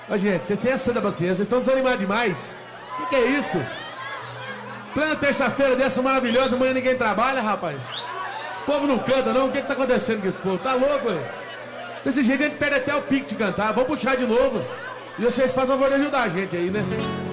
Ô, gente, vocês têm essa da paciência, vocês estão desanimados demais. Que é isso? Plena terça-feira dessa maravilhosa, amanhã ninguém trabalha, rapaz. Esse povo não canta, não. O que tá acontecendo com esse povo? Tá louco, ué? Desse jeito a gente perde até o pique de cantar. Vamos puxar de novo. E vocês fazem o favor de ajudar a gente aí, né?